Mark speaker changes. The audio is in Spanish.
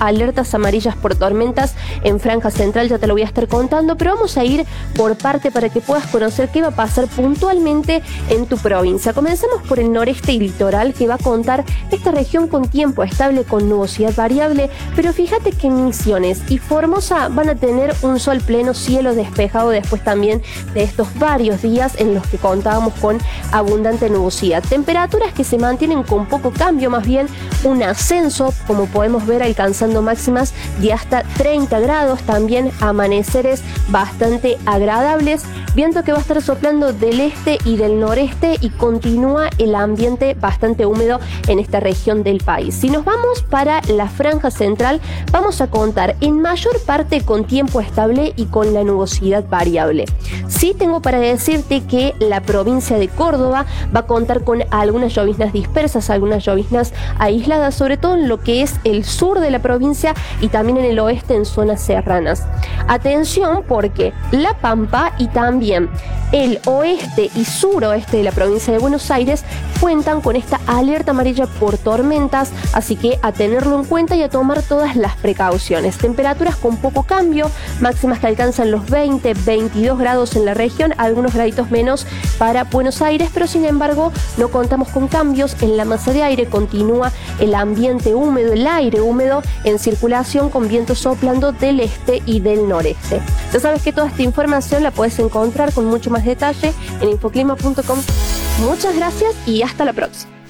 Speaker 1: alertas amarillas por tormentas en franja central, ya te lo voy a estar contando, pero vamos a ir por parte para que puedas conocer qué va a pasar puntualmente en tu provincia. Comenzamos por el noreste y litoral, que va a contar esta región con tiempo estable, con nubosidad variable, pero fíjate que Misiones y Formosa van a tener un sol pleno, cielo despejado después también de estos varios días en los que contábamos con abundante nubosidad. Temperaturas que se mantienen con poco cambio, más bien un ascenso, como podemos ver, alcanzando máximas de hasta 30 grados, también amaneceres bastante agradables, viento que va a estar soplando del este y del noreste y continúa el ambiente bastante húmedo en esta región del país. Si nos vamos para la franja central, vamos a contar en mayor parte con tiempo estable y con la nubosidad variable. Sí tengo para decirte que la provincia de Córdoba va a contar con algunas lloviznas dispersas, algunas lloviznas aisladas, sobre todo en lo que es el sur de la provincia y también en el oeste en zonas serranas. Atención, porque La Pampa y también el oeste y suroeste de la provincia de Buenos Aires cuentan con esta alerta amarilla por tormentas, así que a tenerlo en cuenta y a tomar todas las precauciones. Temperaturas con poco cambio, máximas que alcanzan los 20-22 grados en la región, algunos graditos menos para Buenos Aires, pero sin embargo no contamos con cambios en la masa de aire, continúa el ambiente húmedo, el aire húmedo en circulación con viento soplando del este y del noreste. Ya sabes que toda esta información la puedes encontrar con mucho más detalle en infoclima.com. Muchas gracias y hasta la próxima.